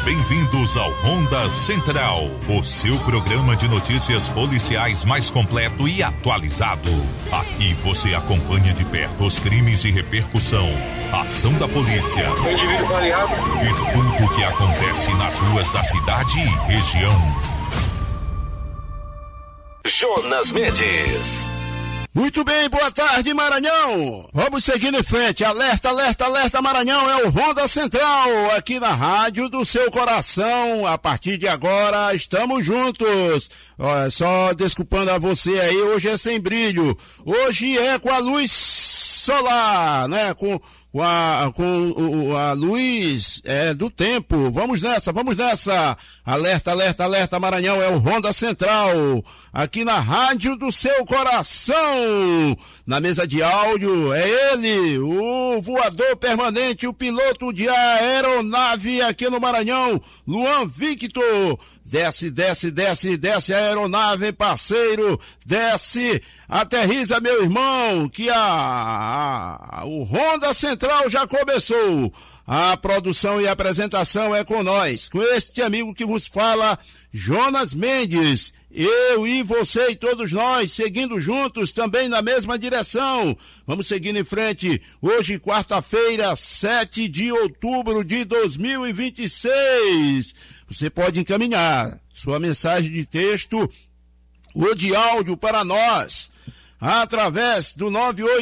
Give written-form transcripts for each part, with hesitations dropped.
Bem-vindos ao Ronda Central, o seu programa de notícias policiais mais completo e atualizado. Aqui você acompanha de perto os crimes de repercussão, ação da polícia e tudo o que acontece nas ruas da cidade e região. Jonas Mendes. Muito bem, boa tarde, Maranhão. Vamos seguindo em frente. Alerta, alerta, alerta, Maranhão. É o Ronda Central, aqui na rádio do seu coração. A partir de agora, estamos juntos. Olha, só desculpando a você aí, hoje é sem brilho. Hoje é com a luz solar, né? Com a luz do tempo. Vamos nessa. Alerta, alerta, alerta, Maranhão, é o Ronda Central, aqui na rádio do seu coração. Na mesa de áudio é ele, o voador permanente, o piloto de aeronave aqui no Maranhão, Luan Victor. Desce a aeronave, parceiro, desce, aterriza, meu irmão, que o Ronda Central já começou. A produção e a apresentação é com nós, com este amigo que vos fala, Jonas Mendes. Eu e você e todos nós, seguindo juntos também na mesma direção. Vamos seguindo em frente. Hoje, quarta-feira, 7 de outubro de 2026. Você pode encaminhar sua mensagem de texto ou de áudio para nós através do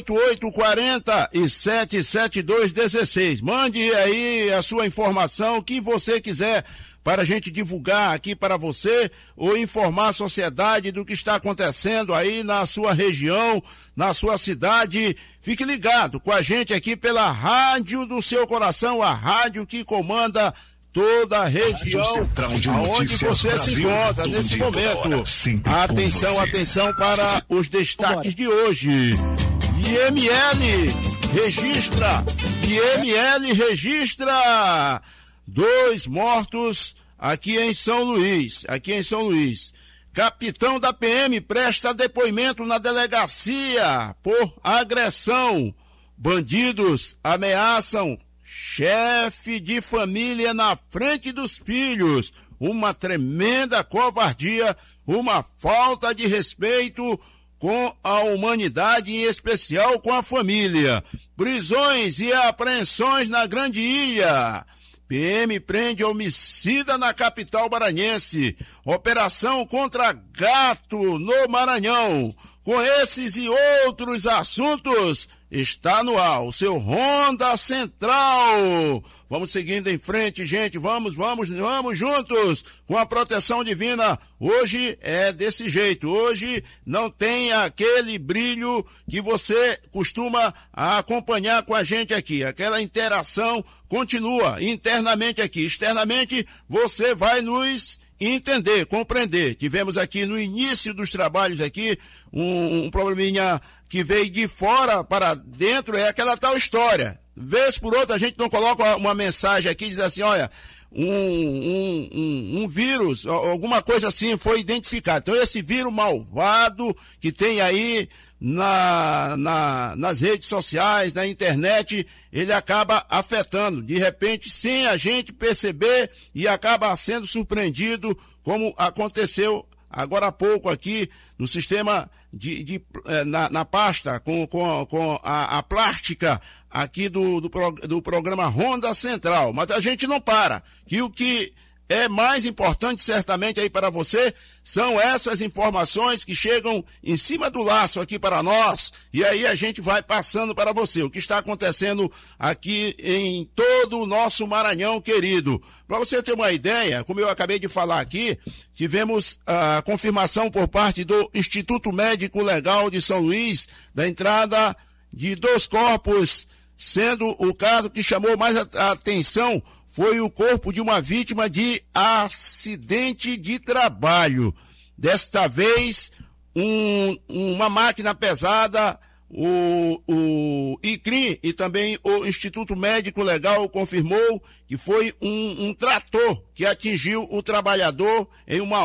988-40-77216. Mande aí a sua informação, o que você quiser, para a gente divulgar aqui para você, ou informar a sociedade do que está acontecendo aí na sua região, na sua cidade. Fique ligado com a gente aqui pela rádio do seu coração, a rádio que comanda toda a região aonde você se encontra nesse momento. Atenção para os destaques de hoje. IML registra 2 mortos aqui em São Luís. Capitão da PM presta depoimento na delegacia por agressão. Bandidos ameaçam chefe de família na frente dos filhos. Uma tremenda covardia, uma falta de respeito com a humanidade, em especial com a família. Prisões e apreensões na Grande Ilha. PM prende homicida na capital maranhense. Operação contra gato no Maranhão. Com esses e outros assuntos, está no ar o seu Ronda Central. Vamos seguindo em frente, gente. Vamos juntos com a proteção divina. Hoje é desse jeito. Hoje não tem aquele brilho que você costuma acompanhar com a gente aqui. Aquela interação continua internamente aqui. Externamente, você vai nos entender, compreender. Tivemos aqui no início dos trabalhos aqui um probleminha que veio de fora para dentro, é aquela tal história. Vez por outra a gente não coloca uma mensagem aqui, diz assim, olha, um vírus, alguma coisa assim foi identificado. Então esse vírus malvado que tem aí nas redes sociais, na internet, ele acaba afetando, de repente, sem a gente perceber, e acaba sendo surpreendido, como aconteceu agora há pouco aqui no sistema na pasta com a plástica aqui do programa Ronda Central. Mas a gente não para, que o que é mais importante certamente aí para você são essas informações que chegam em cima do laço aqui para nós, e aí a gente vai passando para você o que está acontecendo aqui em todo o nosso Maranhão querido. Para você ter uma ideia, como eu acabei de falar aqui, tivemos a confirmação por parte do Instituto Médico Legal de São Luís da entrada de 2 corpos, sendo o caso que chamou mais a atenção foi o corpo de uma vítima de acidente de trabalho. Desta vez, uma máquina pesada, o ICRIM e também o Instituto Médico Legal confirmou que foi um trator que atingiu o trabalhador em uma